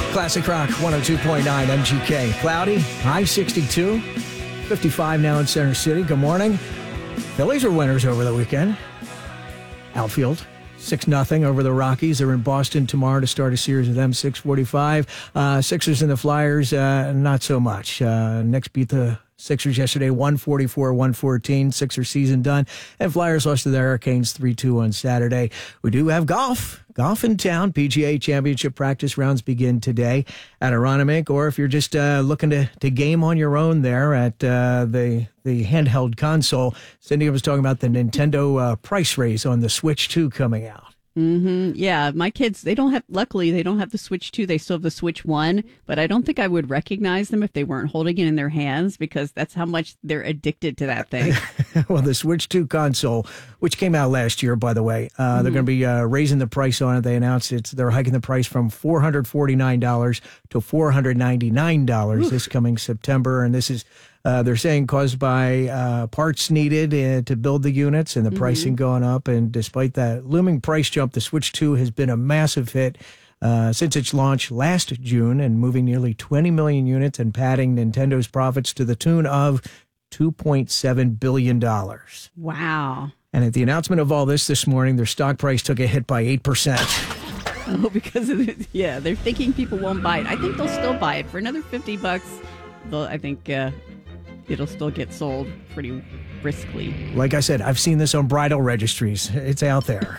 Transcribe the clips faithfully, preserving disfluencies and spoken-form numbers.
Classic Rock one oh two point nine M G K. Cloudy, high sixty-two, fifty-five now in Center City. Good morning. Phillies are winners over the weekend. Outfield, six nothing over the Rockies. They're in Boston tomorrow to start a series with them, six forty-five. Uh, Sixers and the Flyers, uh, not so much. Uh, Knicks beat the Sixers yesterday, one forty-four one fourteen. Sixers season done. And Flyers lost to the Hurricanes three two on Saturday. We do have golf. Golf in town. P G A Championship practice rounds begin today at Aronimink. Or if you're just uh, looking to, to game on your own there at uh, the the handheld console, Cindy was talking about the Nintendo uh, price raise on the Switch two coming out. Mm-hmm. Yeah, my kids, they don't have, luckily, they don't have the Switch two. They still have the Switch one, but I don't think I would recognize them if they weren't holding it in their hands because that's how much they're addicted to that thing. Well, the Switch two console, which came out last year, by the way, uh, mm-hmm. they're going to be uh, raising the price on it. They announced it's they're hiking the price from four hundred forty-nine dollars to four hundred ninety-nine dollars Oof. This coming September, and this is Uh, they're saying caused by uh, parts needed uh, to build the units and the mm-hmm. pricing going up. And despite that looming price jump, the Switch two has been a massive hit uh, since its launch last June and moving nearly twenty million units and padding Nintendo's profits to the tune of two point seven billion dollars. Wow. And at the announcement of all this this morning, their stock price took a hit by eight percent. Oh, because of it. Yeah, they're thinking people won't buy it. I think they'll still buy it for another fifty bucks. They'll, I think... Uh, it'll still get sold pretty briskly. Like I said, I've seen this on bridal registries. It's out there.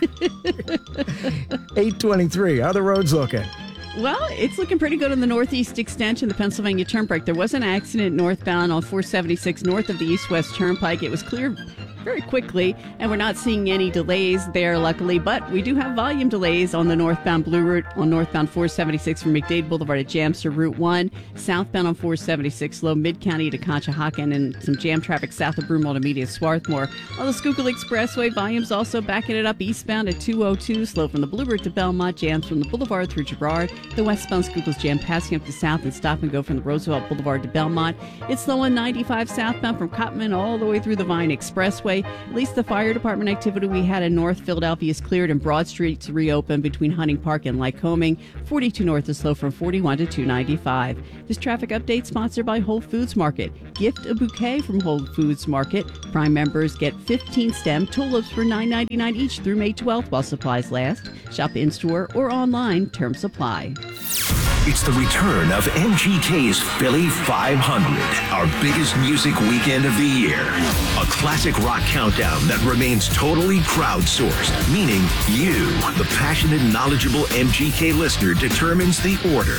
eight twenty-three. How are the roads looking? Well, it's looking pretty good on the northeast extension, the Pennsylvania Turnpike. There was an accident northbound on four seventy-six north of the east-west Turnpike. It was cleared very quickly, and we're not seeing any delays there, luckily, but we do have volume delays on the northbound Blue Route on northbound four seventy-six from McDade Boulevard to Jamster Route one, southbound on four seventy-six, slow Mid-County to Conshohocken, and some jam traffic south of Broomall to meet Swarthmore. On the Schuylkill Expressway, volumes also backing it up eastbound at two oh two, slow from the Blue Route to Belmont, jams from the Boulevard through Girard. The westbound Schuylkill's jam passing up to south and stop and go from the Roosevelt Boulevard to Belmont. It's slow on ninety-five southbound from Cottman all the way through the Vine Expressway. At least the fire department activity we had in North Philadelphia is cleared and Broad Street's reopened between Hunting Park and Lycoming. forty-two north is slow from forty-one to two ninety-five. This traffic update sponsored by Whole Foods Market. Gift a bouquet from Whole Foods Market. Prime members get fifteen stem tulips for nine ninety-nine each through May twelfth while supplies last. Shop in-store or online. Term supply. It's the return of M G K's Philly five hundred, our biggest music weekend of the year. A classic rock countdown that remains totally crowdsourced, meaning you, the passionate, knowledgeable M G K listener, determines the order.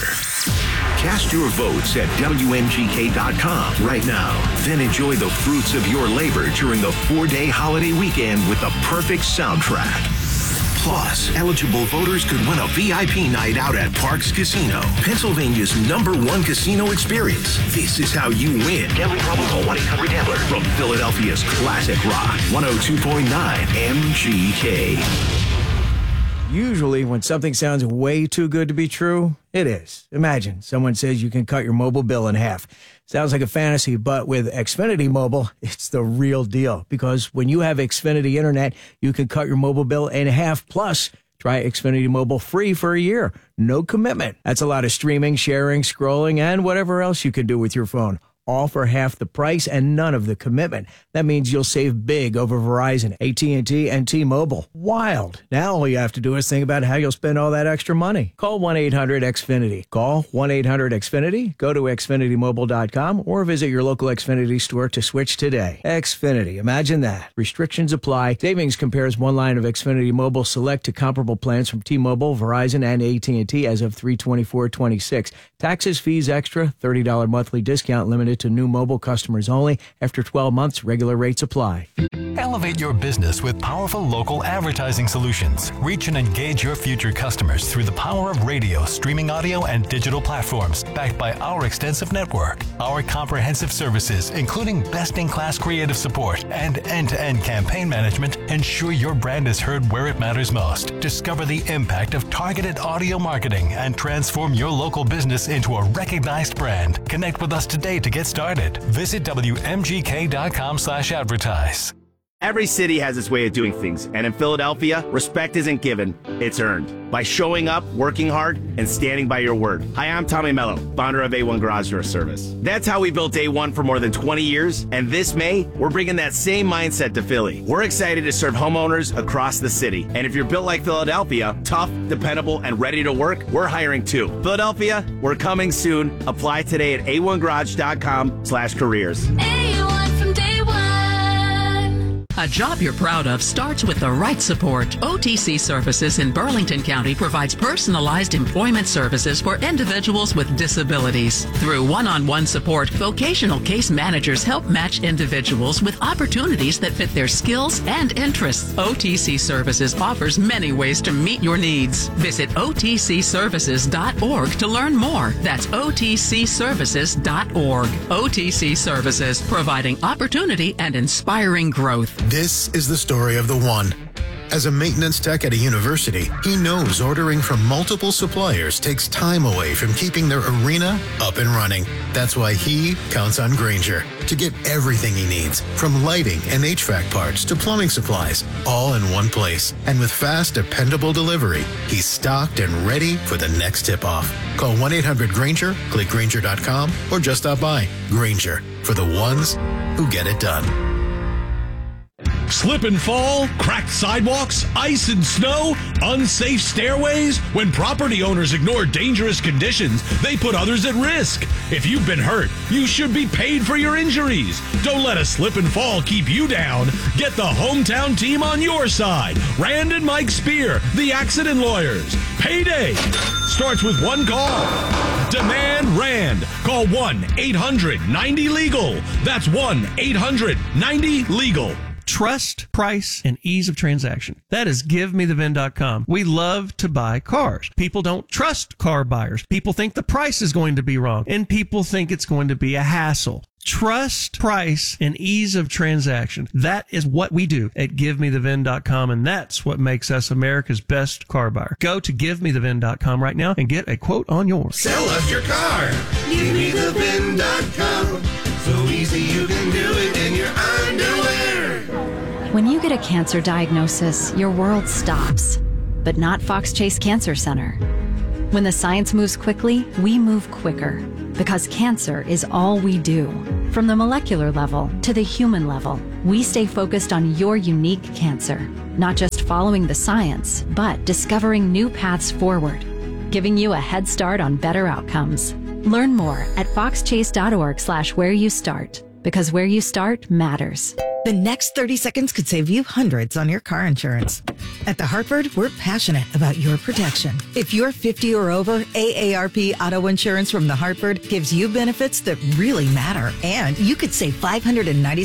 Cast your votes at W M G K dot com right now. Then enjoy the fruits of your labor during the four-day holiday weekend with the perfect soundtrack. Plus, eligible voters could win a V I P night out at Parks Casino, Pennsylvania's number one casino experience. This is how you win. Gambling problem? Call one eight hundred gambler. From Philadelphia's classic rock, one oh two point nine M G K. Usually, when something sounds way too good to be true, it is. Imagine someone says you can cut your mobile bill in half. Sounds like a fantasy, but with Xfinity Mobile, it's the real deal. Because when you have Xfinity Internet, you can cut your mobile bill in half. Plus, try Xfinity Mobile free for a year. No commitment. That's a lot of streaming, sharing, scrolling, and whatever else you can do with your phone. All for half the price and none of the commitment. That means you'll save big over Verizon, A T and T, and T-Mobile. Wild. Now all you have to do is think about how you'll spend all that extra money. Call one eight hundred X Finity. Call one eight hundred X Finity, go to Xfinity Mobile dot com, or visit your local Xfinity store to switch today. Xfinity. Imagine that. Restrictions apply. Savings compares one line of Xfinity Mobile Select to comparable plans from T-Mobile, Verizon, and A T and T as of three twenty-four twenty-six. Taxes, fees extra, thirty dollars monthly discount limited to new mobile customers only. After twelve months, regular rates apply. Elevate your business with powerful local advertising solutions. Reach and engage your future customers through the power of radio, streaming audio, and digital platforms, backed by our extensive network. Our comprehensive services, including best-in-class creative support and end-to-end campaign management, ensure your brand is heard where it matters most. Discover the impact of targeted audio marketing and transform your local business into a recognized brand. Connect with us today to get started. Visit W M G K dot com slash advertise. Every city has its way of doing things, and in Philadelphia, respect isn't given, it's earned. By showing up, working hard, and standing by your word. Hi, I'm Tommy Mello, founder of A one Garage Door Service. That's how we built A one for more than twenty years, and this May, we're bringing that same mindset to Philly. We're excited to serve homeowners across the city, and if you're built like Philadelphia, tough, dependable, and ready to work, we're hiring too. Philadelphia, we're coming soon. Apply today at a one garage dot com slash careers. A one from day one. A job you're proud of starts with the right support. O T C Services in Burlington County provides personalized employment services for individuals with disabilities. Through one-on-one support, vocational case managers help match individuals with opportunities that fit their skills and interests. O T C Services offers many ways to meet your needs. Visit O T C services dot org to learn more. That's O T C services dot org. O T C Services, providing opportunity and inspiring growth. This is the story of the one. As a maintenance tech at a university, he knows ordering from multiple suppliers takes time away from keeping their arena up and running. That's why he counts on Grainger to get everything he needs, from lighting and H V A C parts to plumbing supplies, all in one place. And with fast, dependable delivery, he's stocked and ready for the next tip-off. Call one eight hundred Grainger, click Grainger dot com, or just stop by. Grainger, for the ones who get it done. Slip and fall, cracked sidewalks, ice and snow, unsafe stairways. When property owners ignore dangerous conditions, they put others at risk. If you've been hurt, you should be paid for your injuries. Don't let a slip and fall keep you down. Get the hometown team on your side. Rand and Mike Spear, the accident lawyers. Payday starts with one call. Demand Rand. Call one eight hundred ninety legal. That's one eight hundred ninety legal. Trust, price, and ease of transaction. That is give me the V I N dot com. We love to buy cars. People don't trust car buyers. People think the price is going to be wrong, and people think it's going to be a hassle. Trust, price, and ease of transaction. That is what we do at give me the V I N dot com, and that's what makes us America's best car buyer. Go to give me the V I N dot com right now and get a quote on yours. Sell us your car. give me the V I N dot com. So easy you can do it in your underwear. When you get a cancer diagnosis, your world stops. But not Fox Chase Cancer Center. When the science moves quickly, we move quicker. Because cancer is all we do. From the molecular level to the human level, we stay focused on your unique cancer. Not just following the science, but discovering new paths forward. Giving you a head start on better outcomes. Learn more at fox chase dot org slash where you start. Because where you start matters. The next thirty seconds could save you hundreds on your car insurance. At The Hartford, we're passionate about your protection. If you're fifty or over, A A R P Auto Insurance from The Hartford gives you benefits that really matter. And you could save five hundred ninety